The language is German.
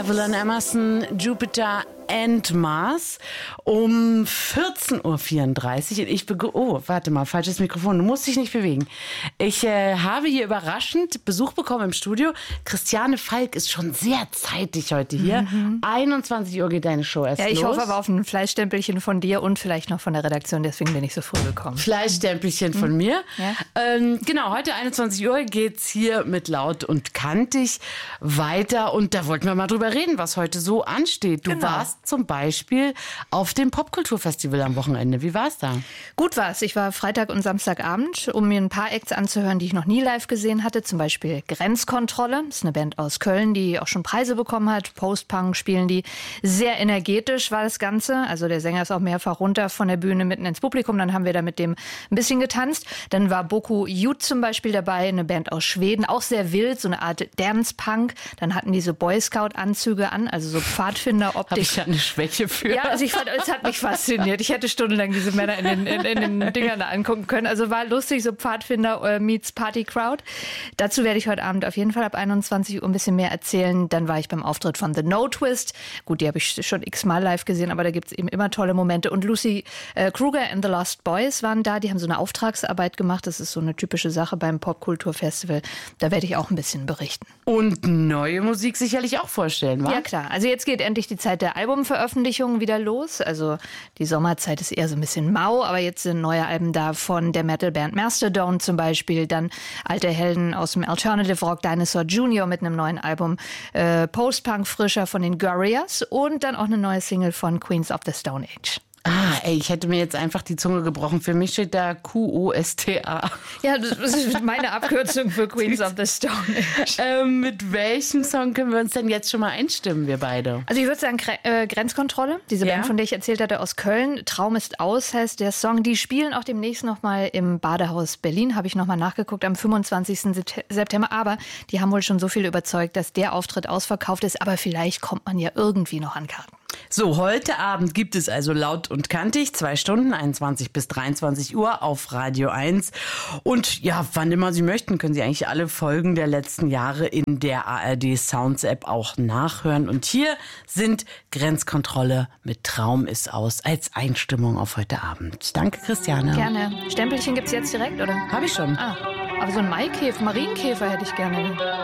Evelyn Emerson, Jupiter and Mars um 14.34 Uhr. Oh, warte mal, falsches Mikrofon. Du musst dich nicht bewegen. Ich habe hier überraschend Besuch bekommen im Studio. Christiane Falk ist schon sehr zeitig heute hier. 21 Uhr geht deine Show erst los. Ja, ich hoffe aber auf ein Fleischstempelchen von dir und vielleicht noch von der Redaktion. Deswegen bin ich so früh gekommen. Fleischstempelchen von mir. Ja. Genau, heute 21 Uhr geht's hier mit Laut und Kantig weiter. Und da wollten wir mal drüber reden, was heute so ansteht. Du warst zum Beispiel auf dem Popkulturfestival am Wochenende. Wie war's da? Gut war's. Ich war Freitag und Samstagabend, um mir ein paar Acts anzuhören, die ich noch nie live gesehen hatte. Zum Beispiel Grenzkontrolle. Das ist eine Band aus Köln, die auch schon Preise bekommen hat. Post-Punk spielen die. Sehr energetisch war das Ganze. Also der Sänger ist auch mehrfach runter von der Bühne mitten ins Publikum. Dann haben wir da mit dem ein bisschen getanzt. Dann war Boku Youth zum Beispiel dabei, eine Band aus Schweden. Auch sehr wild, so eine Art Dance-Punk. Dann hatten die so Boy-Scout-Anzüge an, also so Pfadfinder-Optik. Habe ich ja eine Schwäche für. Ja, also ich fand, es hat mich fasziniert. Ich hätte stundenlang diese Männer in den Dingern da angucken können. Also war lustig, so Pfadfinder meets Party Crowd. Dazu werde ich heute Abend auf jeden Fall ab 21 Uhr ein bisschen mehr erzählen. Dann war ich beim Auftritt von The No Twist. Gut, die habe ich schon x-mal live gesehen, aber da gibt es eben immer tolle Momente. Und Lucy Kruger and the Lost Boys waren da. Die haben so eine Auftragsarbeit gemacht. Das ist so eine typische Sache beim Popkulturfestival. Da werde ich auch ein bisschen berichten. Und neue Musik sicherlich auch vorstellen, wa? Ja, klar. Also jetzt geht endlich die Zeit der Albumveröffentlichungen wieder los. Also die Sommerzeit ist eher so ein bisschen mau, aber jetzt sind neue Alben da von der Metalband Mastodon zum Beispiel, dann alte Helden aus dem Alternative Rock, Dinosaur Jr. mit einem neuen Album, Post-Punk frischer von den Gorillaz und dann auch eine neue Single von Queens of the Stone Age. Ich hätte mir jetzt einfach die Zunge gebrochen. Für mich steht da QOSTA. Ja, das ist meine Abkürzung für Queens of the Stone Age. Mit welchem Song können wir uns denn jetzt schon mal einstimmen, wir beide? Also ich würde sagen Grenzkontrolle, diese Band, von der ich erzählt hatte, aus Köln. Traum ist aus, heißt der Song. Die spielen auch demnächst nochmal im Badehaus Berlin, habe ich nochmal nachgeguckt, am 25. September. Aber die haben wohl schon so viel überzeugt, dass der Auftritt ausverkauft ist. Aber vielleicht kommt man ja irgendwie noch an Karten. So, heute Abend gibt es also Laut und Kantig, 2 Stunden, 21 bis 23 Uhr auf Radio 1. Und ja, wann immer Sie möchten, können Sie eigentlich alle Folgen der letzten Jahre in der ARD Sounds App auch nachhören. Und hier sind Grenzkontrolle mit Traum ist aus als Einstimmung auf heute Abend. Danke, Christiane. Gerne. Stempelchen gibt's jetzt direkt, oder? Habe ich schon. Aber so ein Maikäfer, Marienkäfer hätte ich gerne.